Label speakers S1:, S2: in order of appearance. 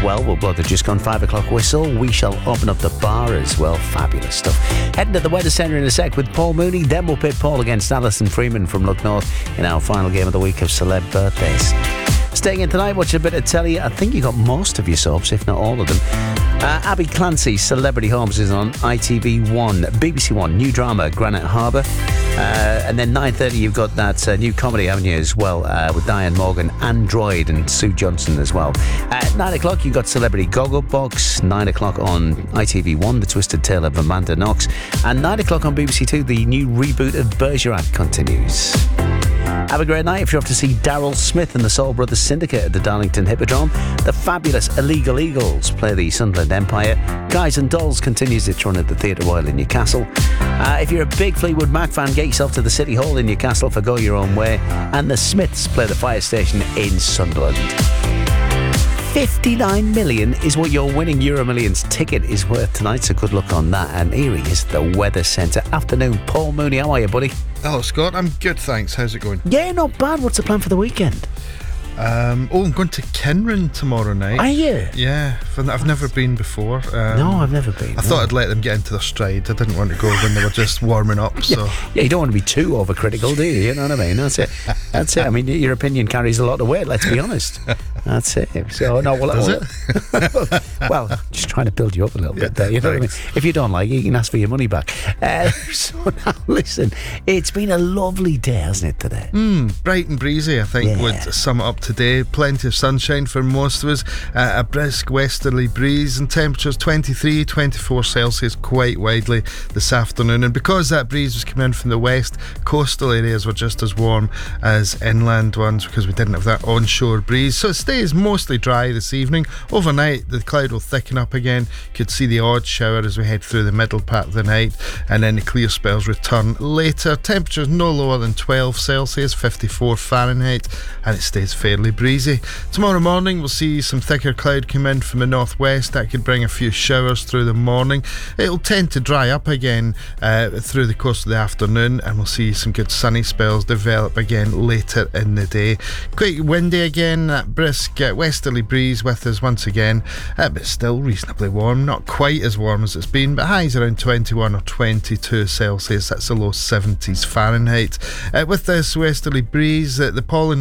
S1: well. We'll blow the just gone 5 o'clock whistle. We shall open up the bar as well. Fabulous stuff. Heading to the weather centre in a sec with Paul Mooney. Then we'll pit Paul against Alison Freeman from Look North in our final game of the week of celeb birthdays. Staying in tonight, watching a bit of telly. I think you got most of your soaps, if not all of them. Abby Clancy's Celebrity Homes is on ITV1. BBC One, new drama, Granite Harbour. And then 9:30, you've got that new comedy, haven't you, as well, with Diane Morgan, Android, and Sue Johnson as well. At 9 o'clock, you've got Celebrity Goggle Box. 9 o'clock on ITV1, The Twisted Tale of Amanda Knox. And 9 o'clock on BBC Two, the new reboot of Bergerac continues. Have a great night. If you're off to see Daryl Smith and the Soul Brothers Syndicate at the Darlington Hippodrome, the fabulous Illegal Eagles play the Sunderland Empire. Guys and Dolls continues its run at the Theatre Royal in Newcastle. If you're a big Fleetwood Mac fan, get yourself to the City Hall in Newcastle for Go Your Own Way. And the Smiths play the Fire Station in Sunderland. 59 million is what your winning Euro Millions ticket is worth tonight, so good luck on that. And here he is, the Weather Centre. Afternoon, Paul Mooney. How are you, buddy?
S2: Hello, Scott. I'm good, thanks. How's it going?
S1: Yeah, not bad. What's the plan for the weekend?
S2: I'm going to Kinrin tomorrow night.
S1: Are you?
S2: Yeah, I've never been before.
S1: No, I've never been.
S2: I thought I'd let them get into their stride. I didn't want to go when they were just warming up. So
S1: yeah, you don't want to be too overcritical, do you? You know what I mean? That's it. That's it. I mean, your opinion carries a lot of weight, let's be honest. That's it. So, no, well,
S2: does it?
S1: Well, just trying to build you up a little bit there. You know what I mean? If you don't like it, you can ask for your money back. So now, listen, it's been a lovely day, hasn't it, today?
S2: Bright and breezy, I think, would sum it up today. Plenty of sunshine for most of us. A brisk westerly breeze, and temperatures 23, 24 Celsius quite widely this afternoon. And because that breeze was coming in from the west, coastal areas were just as warm as inland ones because we didn't have that onshore breeze. So it stays mostly dry this evening. Overnight, the cloud will thicken up again. Could see the odd shower as we head through the middle part of the night, and then the clear spells return later. Temperatures no lower than 12 Celsius, 54 Fahrenheit, and it stays fairly breezy. Tomorrow morning we'll see some thicker cloud come in from the northwest. That could bring a few showers through the morning. It'll tend to dry up again through the course of the afternoon, and we'll see some good sunny spells develop again later in the day. Quite windy again, that brisk westerly breeze with us once again, but still reasonably warm. Not quite as warm as it's been, but highs around 21 or 22 Celsius. That's the low 70s Fahrenheit. With this westerly breeze, the pollen